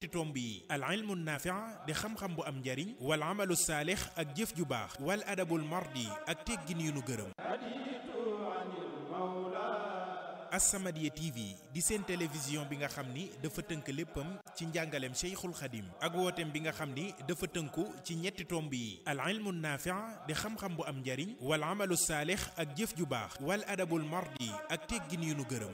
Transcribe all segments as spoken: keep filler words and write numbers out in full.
ñetti tomb yi al ilmu naafi'a di xam-xam bu am njariñ wal amalu saalix ak jëf ju baax wal adabul mardi ak teggin yu nu gërëm. As-Samadiyya T V di seen télévision bi nga xam ni dafa tënk léppam ci njàngaleem Cheikhul Khadim ak wooteem bi nga xam ni dafa tënku ci ñetti tomb yi al ilmu naafi'a di xam-xam bu am njariñ wal amalu saalix ak jëf ju baax wal adabul mardi ak teggin yu nu gërëm.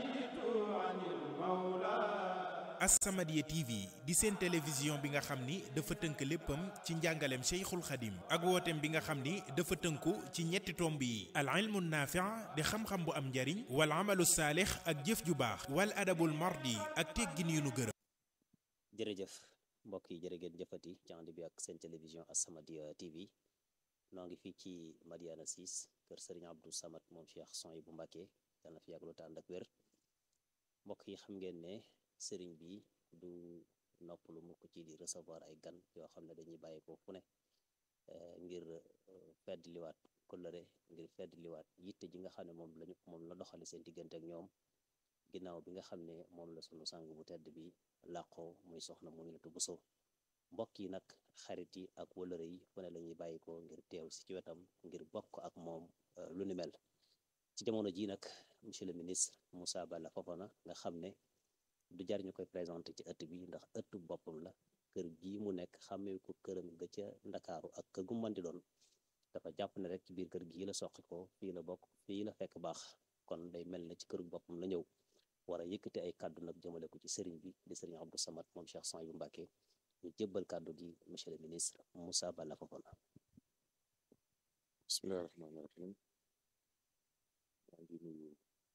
As-Samadiyya T V di seen télévision bi nga xam ni dafa tënk léppam ci njàngaleem Cheikhul Khadim ak wooteem bi nga xam ni dafa tënku ci ñetti tomb yi al ilmu naafi'a di xam-xam bu am njariñ wal amalu saalix ak jëf ju baax wal adabul mardi ak teggin yu nu gërëm. jërëjëf mbokk yi jërë ngeen jëfati ci ànd bi ak seen télévision As-Samadiyya T V noo ngi fii ci Madiana six kër Serigne Abdou Samad moom Cheikh Souhaïbou Mbacké yàlla na fi yàgg lu tànd ak wér. mbokk yi xam ngeen ne sëriñ bi du noppalu mukk ci di recevoir ay gan yoo xam ne dañuy bàyyi ko fu ne ngir fedd liwaat kóllëre ngir fedd liwaat yitte ji nga xam ne moom lañu moom la doxale seen diggante ak ñoom ginnaaw bi nga xam ne moom la sunu sang bu tedd bi làqoo muy soxna Mominatou Bousso. mbokk yi nag xarit yi ak wëllëre yi fu ne la ñuy bàyyi ko ngir teew si ci wetam ngir bokk ak moom lu ni mel ci jamono ji nag monsieur le ministre Moussa Balla Fofana nga xam ne du jar ñu koy présenté ci ëtt bi ndax ëttu boppam la kër gii mu nekk xàmmee ko këram ga ca ndakaaru ak kër gu mën di doon dafa jàpp ne rek ci biir kër gii la soqi ko fii la bokk fii la fekk baax kon day mel ne ci këru boppam la ñëw war a yëkkati ay kàddu nag jëmale ko ci sëriñ bi di sëriñ Abdou Samad moom Cheikh Souhaïbou Mbacké ñu jébbal kàddu gi monsieur le ministre Moussa Balla Fofana. bismillahi rahmaani rahim maa ngi nuyu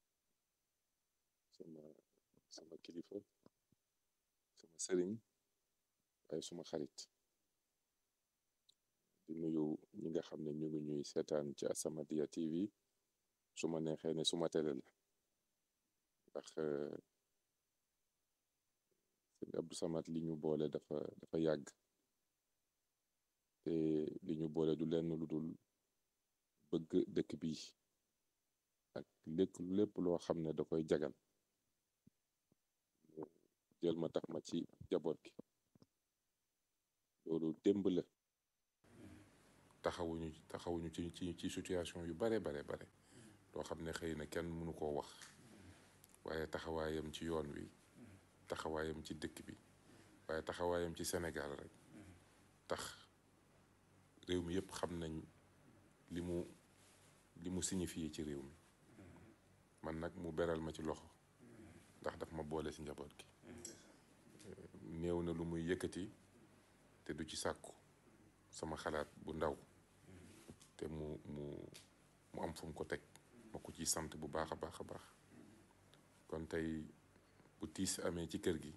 sama sama kilifa sama sëriñ waaye suma xarit di nuyu ñi nga xam ne ñu ngi ñuy seetaan ci As-Samadiyya T V su ma neexee ne suma télé la ndax sëñ Abdou Samad li ñu boole dafa dafa yàgg te li ñu boole du lenn lu dul bëgg dëkk bi ak lépp lépp loo xam ne da koy jagal jël ma tax ma ci jaboot gi loolu démb la taxawuñu taxawuñu ci ci ci situation yu bare bare bare loo xam ne xëy na kenn mënu koo wax waaye taxawaayam ci yoon wi taxawaayam ci dëkk bi waaye taxawaayam ci Sénégal rek tax réew mi yépp xam nañ li mu li mu signifié ci réew mi man nag mu beral ma ci loxo ndax daf ma boole ci njaboot gi néew na lu muy yëkkati te du ci sàkku sama xalaat bu ndaw te mu mu mu am fu mu ko teg ma ko ciy sant bu baax a baax a baax kon tey bu tiis amee ci kër gi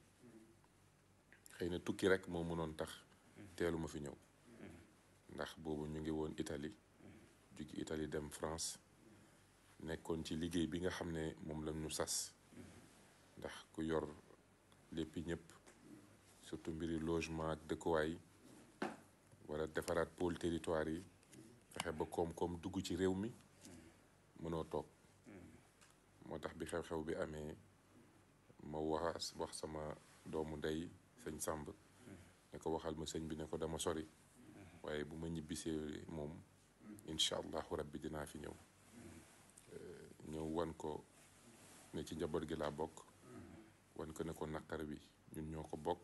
xëy na tukki rek moo mënoon tax teelu ma fi ñëw ndax boobu ñu ngi woon Italie jóge Italie dem France nekkoon ci liggéey bi nga xam ne moom la ñu sas ndax ku yor léppi ñëpp surtout mbiri logement ak dëkkuwaay wala defaraat pôle territoire yi fexe ba koom-koom dugg ci réew mi mënoo toog moo tax bi xew-xew bi amee ma wax wax sama doomu ndey sëñ Samb ne ko waxal ma sëñ bi ne ko dama sori waaye bu ma ñibbisee moom incha allahu rabbi dinaa fi ñëw ñëw wan ko ne ci njaboot gi laa bokk wan ko ne ko naqar bi ñun ñoo ko bokk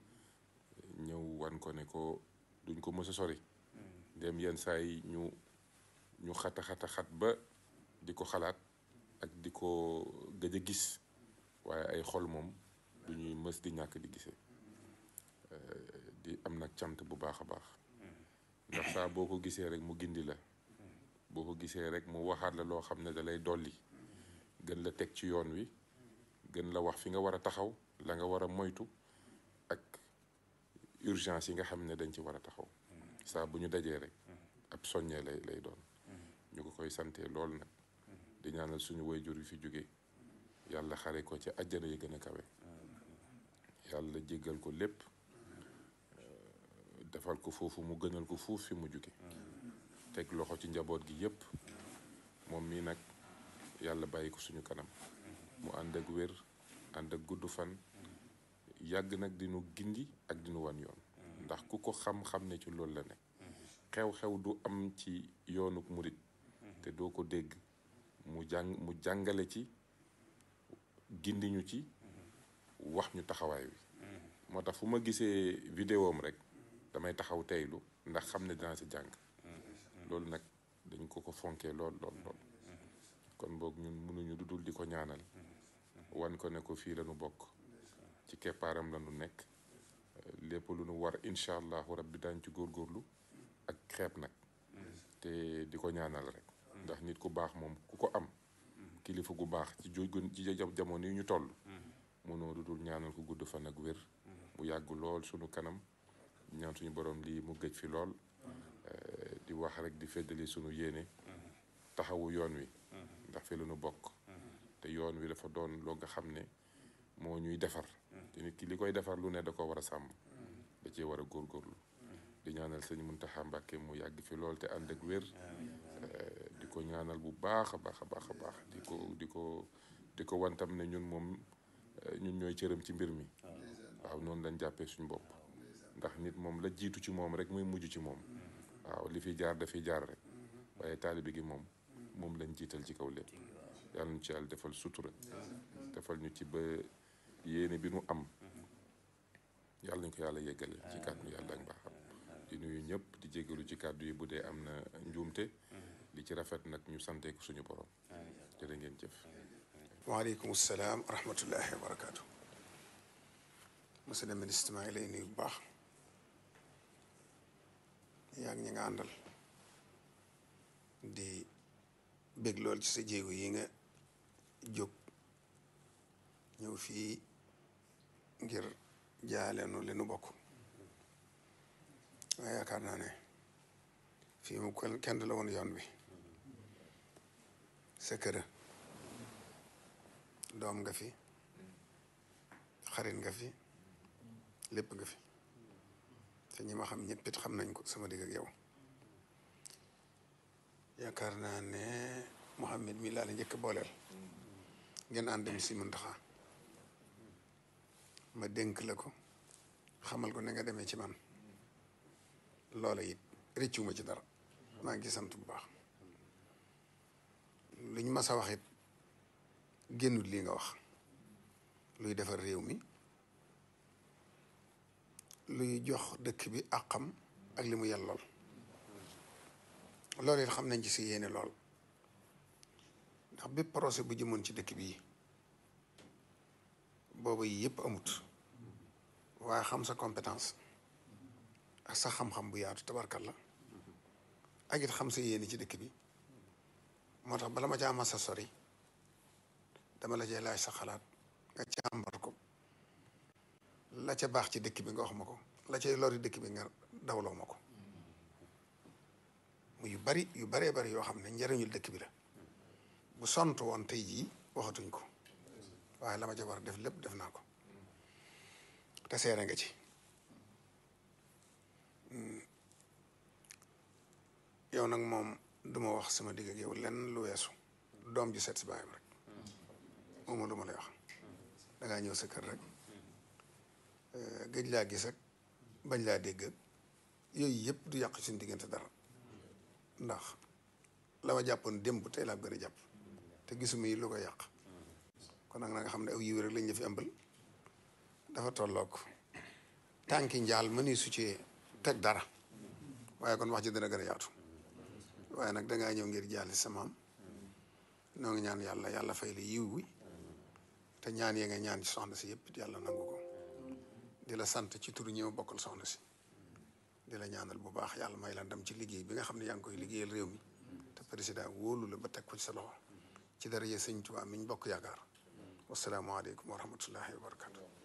ñëw wan ko ne ko duñ ko mës a sori dem yenn saa yi ñu ñu xata xata xat ba di ko xalaat ak di ko gëj a gis waaye ay xol moom du ñuy mës di ñàkk di gisee di am nag cant bu baax a baax ndax saa boo ko gisee rek mu gindi la boo ko gisee rek mu waxaat la loo xam ne da lay dolli gën la teg ci yoon wi gën la wax fi nga war a taxaw la nga war a moytu ak urgence yi nga xam ne dañ ci war a taxaw saa bu ñu dajee rek ab soññee lay lay doon ñu ko koy santee lool nag di ñaanal suñu waajur yi fi jóge yàlla xare ko ci àjjana yi gën a kawe yàlla jéggal ko lépp defal ko foofu mu gënal ko fuuf fi mu jóge teg loxo ci njaboot gi yépp moom mii nag yàlla bàyyi ko suñu kanam mu ànd ak wér ànd ak gudd fan yàgg nag dinu gindi ak dinu wan yoon ndax ku ko xam-xam ne ci loolu la ne xew-xew du am ci yoonuk murit te doo ko dégg mu jàng mu jàngale ci gindi ñu ci wax ñu taxawaay wi moo tax fu ma gisee vidéo am rek damay taxaw teylu ndax xam ne dinaa si jàng loolu nag dañ ko ko fonkee lool lool lool kon boog ñun mënuñu dudul di ko ñaanal wan ko ne ko fii lañu bokk ci keppaaram lañu nekk lépp lu nu war incha allahu rabbi daañ ci góorgóorlu ak xeeb nag te di ko ñaanal rek ndax nit ku baax moom ku ko am kilifa gu baax ci jóg ci jamono yi ñu toll mënoo dudul ñaanal ko gudd fan ak wér mu yàgg lool sunu kanam ñaan suñu borom lii mu gëj fi lool di wax rek di feddali sunu yéene taxawu yoon wi ndax fi la nu bokk te yoon wi dafa doon loo nga xam ne moo ñuy defar te nit ki li koy defar lu ne da ko war a sàmm da cee war a góorgóorlu di ñaanal sëñ Muntaxa Mbàkke mu yàgg fi lool te ànd ak wér di ko ñaanal bu baax a baax a baax a baax di ko di ko di ko wantam ne ñun moom ñun ñooy cëram ci mbir mi waaw noonu lañ jàppee suñu bopp ndax nit moom la jiitu ci moom rek muy mujj ci moom waaw li fi jaar dafiy jaar rek waaye taalibe gi moom moom lañ jiital ci kaw lépp yàlla ñu ci yàlla defal sutura defal ñu ci ba yéene bi nu am yàlla nañ ko yàlla yeggale ci kàddu yàlla ak mbaaxam di nuyu ñëpp di jéggalu ci kàddu yi bu dee am na njuumte li ci rafet nag ñu sante ko suñu borom jërë ngeen jëf. waaleykum salaam wa rahmatullahi wa barakaatu. monsieur le ministre maa ngi lay nuyu bu baax yaa ngi ñi nga àndal di bég lool ci sa jéego yi nga jóg ñëw fii ngir jaaleenu li nu bokk waaye yaakaar naa ne fii mu kenn du la woon yoon wi sa kër doom nga fi xarit nga fi lépp nga fi te ñi ma xam ñëpp it xam nañ ko sama digg ak yow yaakaar naa ne Mouhamed mi laa la njëkk booleel ngeen ànd dem si Muntaxa ma dénk la ko xamal ko ne nga demee ci man loola it rëccuwuma ci dara maa ngi sant bu baax luñ mas a wax it génnut lii nga wax luy defar réew mi luy jox dëkk bi àqam ak li mu yellool loolu it xam nañ ci si yéene lool ndax bépp projet bu jëmoon ci dëkk bii booba yi yëpp amut waaye xam sa compétence ak sa xam-xam bu yaatu tabarkalla ak it xam sa yéene ci dëkk bi moo tax bala ma ca ama sa sori dama la cee laaj sa xalaat nga càmbar ko la ca baax ci dëkk bi nga wax ma ko la cay lori dëkk bi nga dawloo ma ko mu yu bari yu baree bari yoo xam ne njëriñul dëkk bi la bu sont woon tey jii waxatuñ ko waaye la ma ca war a def lépp def naa ko te seere nga ci yow nag moom duma wax sama digg ak yow lenn lu weesu doom ju set si baayam rek moom lu ma lay wax dangaa ñëw sa kër rek gëj laa gis ak bañ laa dégg ak yooyu yëpp du yàq suñu diggante dara ndax la ma jàppoon démb tey laa gën a jàpp te gisuma yi lu ko yàq kon nag na nga xam ne aw yiw rek lañ la fi ëmbal dafa tolloog tànki njaal mëni su ci teg dara waaye kon wax ji dana gën a yaatu waaye nag dangaa ñëw ngir jaali sa maam noo ngi ñaan yàlla yàlla fay la yiw wi te ñaan yee nga ñaan ci soxna si yëpp yàlla nangu ko di la sant ci turu ñi ma bokkal soxna si di la ñaanal bu baax yàlla may la ndam ci liggéey bi nga xam ne yaa ngi koy liggéeyal réew mi te président wóolu la ba teg ko ci sa loxo ci daraja sëñ Tuubaa mi ñu bokk yaakaar wasalaamaaleykum wa rahmatullahi wa barakatu